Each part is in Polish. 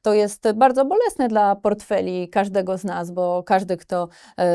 to jest bardzo bolesne dla portfeli każdego z nas, bo każdy, kto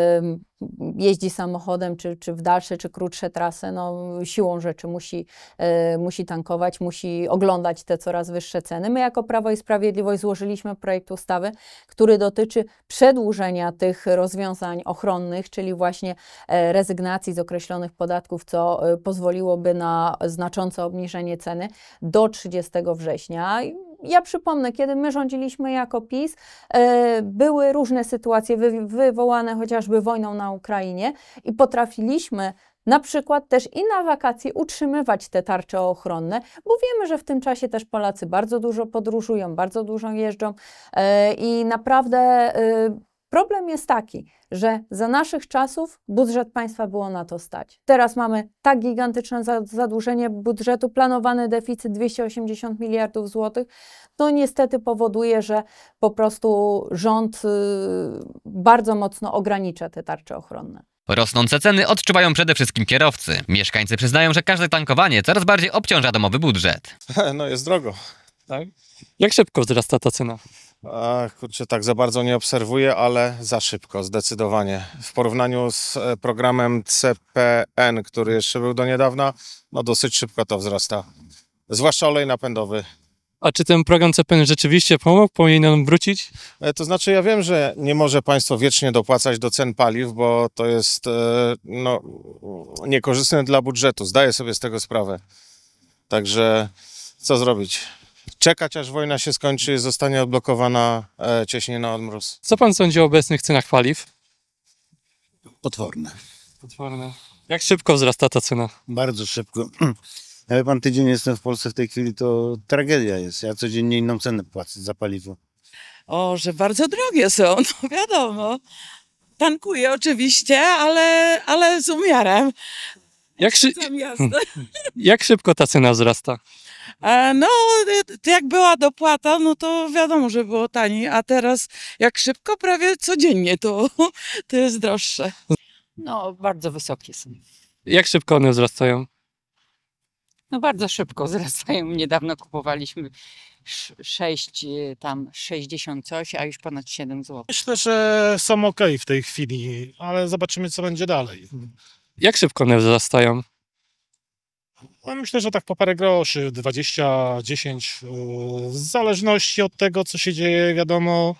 jeździ samochodem, czy w dalsze, czy krótsze trasy, no siłą rzeczy musi tankować, musi oglądać te coraz wyższe ceny. My jako Prawo i Sprawiedliwość złożyliśmy projekt ustawy, który dotyczy przedłużenia tych rozwiązań ochronnych, czyli właśnie rezygnacji z określonych podatków, co pozwoliłoby na znaczące obniżenie ceny do 30 września. Ja przypomnę, kiedy my rządziliśmy jako PiS, były różne sytuacje wywołane chociażby wojną na Ukrainie i potrafiliśmy na przykład też i na wakacje utrzymywać te tarcze ochronne, bo wiemy, że w tym czasie też Polacy bardzo dużo podróżują, bardzo dużo jeżdżą i naprawdę problem jest taki, że za naszych czasów budżet państwa było na to stać. Teraz mamy tak gigantyczne zadłużenie budżetu, planowany deficyt 280 miliardów złotych. To niestety powoduje, że po prostu rząd bardzo mocno ogranicza te tarcze ochronne. Rosnące ceny odczuwają przede wszystkim kierowcy. Mieszkańcy przyznają, że każde tankowanie coraz bardziej obciąża domowy budżet. No jest drogo. Tak? Jak szybko wzrasta ta cena? Kurczę, tak za bardzo nie obserwuję, ale za szybko, zdecydowanie. W porównaniu z programem CPN, który jeszcze był do niedawna, no dosyć szybko to wzrasta. Zwłaszcza olej napędowy. A czy ten program CPN rzeczywiście pomógł? Powinien on wrócić? To znaczy ja wiem, że nie może państwo wiecznie dopłacać do cen paliw, bo to jest no, niekorzystne dla budżetu. Zdaję sobie z tego sprawę. Także co zrobić? Czekać, aż wojna się skończy i zostanie odblokowana cieśnina Ormus. Co pan sądzi o obecnych cenach paliw? Potworne. Potworne. Jak szybko wzrasta ta cena? Bardzo szybko. Jak pan tydzień jestem w Polsce w tej chwili, to tragedia jest. Ja codziennie inną cenę płacę za paliwo. O, że bardzo drogie są, no wiadomo. Tankuję oczywiście, ale z umiarem. Jak szybko ta cena wzrasta? No, jak była dopłata, no to wiadomo, że było taniej, a teraz jak szybko, prawie codziennie to jest droższe. No, bardzo wysokie są. Jak szybko one wzrastają? No bardzo szybko wzrastają. Niedawno kupowaliśmy 60 coś, a już ponad 7 zł. Myślę, że są ok w tej chwili, ale zobaczymy, co będzie dalej. Jak szybko one wzrastają? No, myślę, że tak po parę groszy, 20, 10, w zależności od tego, co się dzieje, wiadomo,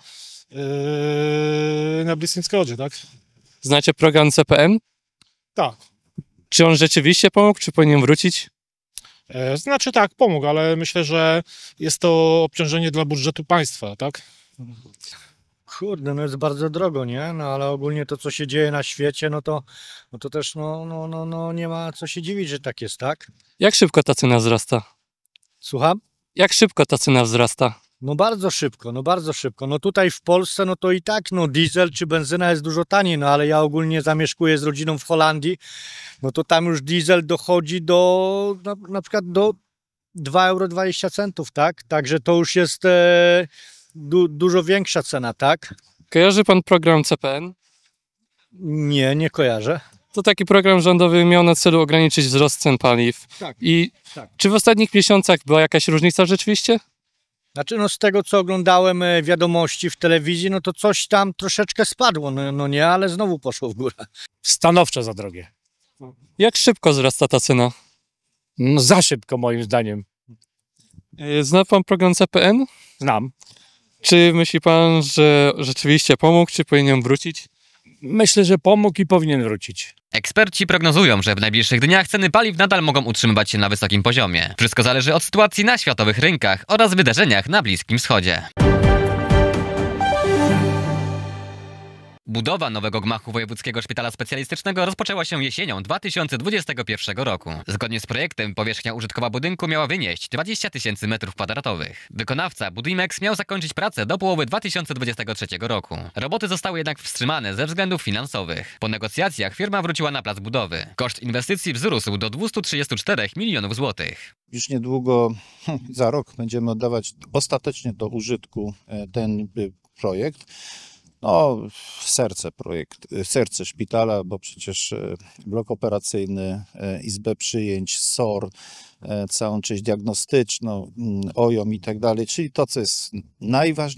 na Bliskim Wschodzie, tak? Znacie program CPN? Tak. Czy on rzeczywiście pomógł, czy powinien wrócić? Znaczy tak, pomógł, ale myślę, że jest to obciążenie dla budżetu państwa, tak? Kurde, no jest bardzo drogo, nie? No ale ogólnie to, co się dzieje na świecie, no to też nie ma co się dziwić, że tak jest, tak? Jak szybko ta cena wzrasta? Słucham? Jak szybko ta cena wzrasta? No bardzo szybko, no bardzo szybko. No tutaj w Polsce, no to i tak, no diesel czy benzyna jest dużo taniej, no ale ja ogólnie zamieszkuję z rodziną w Holandii, no to tam już diesel dochodzi do, na przykład do 2,20 euro, tak? Także to już jest dużo większa cena, tak? Kojarzy pan program CPN? Nie kojarzę. To taki program rządowy miał na celu ograniczyć wzrost cen paliw. Tak. Tak. Czy w ostatnich miesiącach była jakaś różnica rzeczywiście? Znaczy, no z tego, co oglądałem wiadomości w telewizji, no to coś tam troszeczkę spadło, no nie, ale znowu poszło w górę. Stanowczo za drogie. Jak szybko wzrasta ta cena? No za szybko moim zdaniem. Zna pan program CPN? Znam. Czy myśli pan, że rzeczywiście pomógł, czy powinien wrócić? Myślę, że pomógł i powinien wrócić. Eksperci prognozują, że w najbliższych dniach ceny paliw nadal mogą utrzymywać się na wysokim poziomie. Wszystko zależy od sytuacji na światowych rynkach oraz wydarzeniach na Bliskim Wschodzie. Budowa nowego gmachu Wojewódzkiego Szpitala Specjalistycznego rozpoczęła się jesienią 2021 roku. Zgodnie z projektem powierzchnia użytkowa budynku miała wynieść 20 000 m2. Wykonawca Budimex miał zakończyć pracę do połowy 2023 roku. Roboty zostały jednak wstrzymane ze względów finansowych. Po negocjacjach firma wróciła na plac budowy. Koszt inwestycji wzrósł do 234 milionów złotych. Już niedługo, za rok, będziemy oddawać ostatecznie do użytku ten projekt. No, serce szpitala, bo przecież blok operacyjny, izbę przyjęć, SOR, całą część diagnostyczną, OJOM i tak dalej, czyli to, co jest najważniejsze.